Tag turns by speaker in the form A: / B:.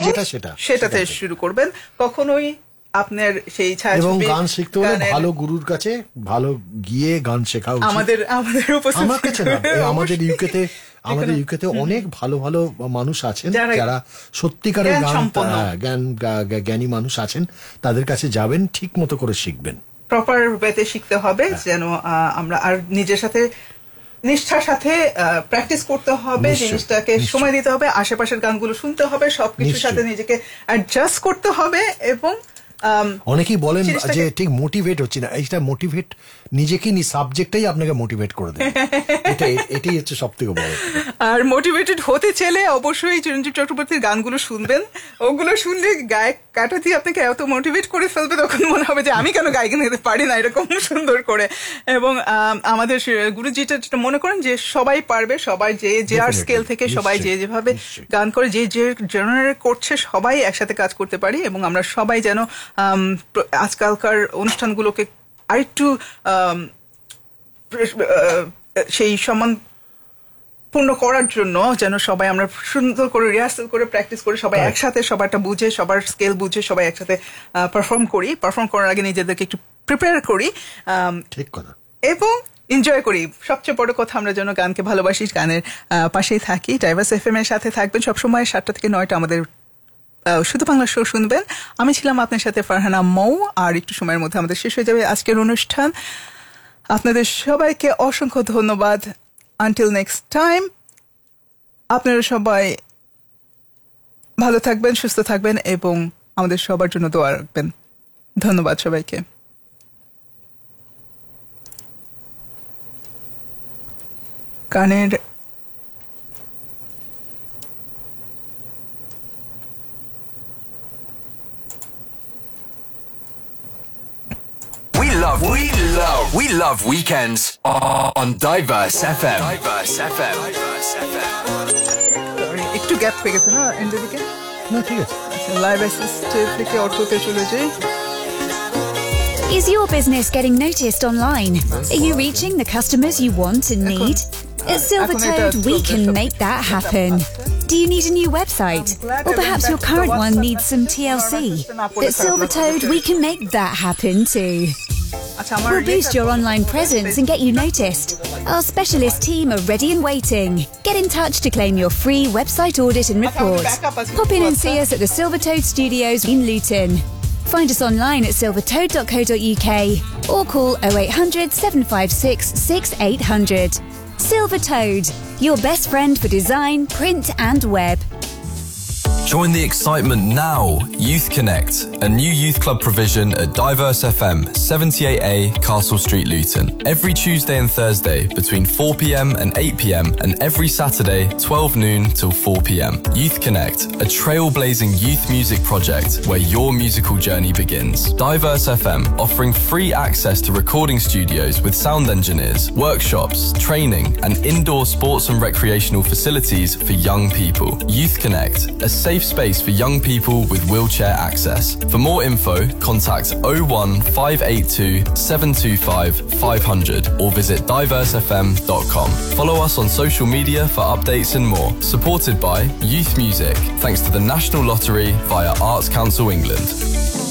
A: যেটা
B: সেটাতে শুরু করবেন। কখনোই আপনার সেই ছায়াছবি
A: এবং গান শিখতে হলে ভালো গুরুর কাছে ভালো গিয়ে গান শেখা উচিত।
B: আমাদের
A: আমার কাছে না, আমাদের ইউকেতে অনেক ভালো ভালো মানুষ আছেন যারা সত্যিকারের জ্ঞানী মানুষ আছেন, তাদের কাছে যাবেন, ঠিক মতো করে শিখবেন,
B: প্রপার ওয়েতে শিখতে হবে, যেন আমরা আর নিজের সাথে নিষ্ঠার সাথে প্র্যাকটিস করতে হবে, জিনিসটাকে সময় দিতে হবে, আশেপাশের গানগুলো শুনতে হবে, সবকিছুর সাথে নিজেকে অ্যাডজাস্ট করতে হবে। এবং
A: অনেকেই বলেন যে ঠিক মোটিভেট হচ্ছে না, এইটা মোটিভেট নিজেকে সাবজেক্টটাই আপনাকে মোটিভেট করে দেয়, এটাই হচ্ছে সব থেকে বড়।
B: আর মোটিভেটেড হতে চাইলে অবশ্যই চিরঞ্জীব চক্রবর্তীর গানগুলো শুনবেন, ওগুলো শুনলে গায়ক কাটা দিয়ে আপনাকে এত মোটিভেট করে ফেলবে, তখন মনে হবে যে আমি কেন গায়ক নিতে পারি না এরকম সুন্দর করে। এবং আমাদের গুরুজি যেটা মনে করেন যে সবাই পারবে, সবাই যে আর স্কেল থেকে সবাই যেভাবে গান করে, যে জেনারেল করছে, সবাই একসাথে কাজ করতে পারি। এবং আমরা সবাই যেন আজকালকার অনুষ্ঠানগুলোকে আরেকটু সেই সম্মান পূর্ণ করার জন্য যেন সবাই আমরা সুন্দর করে রিহার্সাল করে প্র্যাকটিস করে সবাই একসাথে সবারটা বুঝে, সবার স্কেল বুঝে সবাই একসাথে পারফর্ম করার আগে নিজেদেরকে একটু প্রিপেয়ার করি,
A: ঠিক কথা,
B: এবং এনজয় করি। সবচেয়ে বড় কথা, আমরা যেন গানকে ভালোবাসি, গানের পাশেই থাকি। ডাইভার্স এফএম এর সাথে থাকবেন সবসময়, 7টা থেকে 9টা আমাদের শুধু বাংলা শো শুনবেন। আমি ছিলাম আপনার সাথে ফারহানা মৌ, আর একটু সময়ের মধ্যে আমাদের শেষ হয়ে যাবে আজকের অনুষ্ঠান। আপনাদের সবাইকে অসংখ্য ধন্যবাদ। আনটিল নেক্সট টাইম, আপনারা সবাই ভালো থাকবেন, সুস্থ থাকবেন এবং আমাদের সবার জন্য দোয়া রাখবেন। ধন্যবাদ সবাইকে। গানের
C: We love weekends on Diverse FM.
B: একটু গ্যাপ হয়ে গেছে না এন্ডের দিকে?
A: না, ঠিক আছে।
B: লাইভ অ্যাসিস্ট থেকে অটোতে চলে যাই।
D: Is your business getting noticed online? Are you reaching the customers you want and need? At Silvertoad, we can make that happen. Do you need a new website? Or perhaps your current one needs some TLC? At Silvertoad, we can make that happen too. We'll boost your online presence and get you noticed. Our specialist team are ready and waiting. Get in touch to claim your free website audit and report. Pop in and see us at the Silvertoad Studios in Luton. Find us online at silvertoad.co.uk or call 0800 756 6800. Silvertoad, your best friend for design, print and web.
E: Join the excitement now. Youth Connect, a new youth club provision at Diverse FM, 78A, Castle Street, Luton. Every Tuesday and Thursday between 4 p.m. and 8 p.m. and every Saturday 12 noon till 4 p.m. Youth Connect, a trailblazing youth music project where your musical journey begins. Diverse FM, offering free access to recording studios with sound engineers, workshops, training and indoor sports and recreational facilities for young people. Youth Connect, a safe space for young people with wheelchair access. For more info, contact 01582 725 500 or visit diversefm.com. Follow us on social media for updates and more. Supported by Youth Music, thanks to the National Lottery via Arts Council England.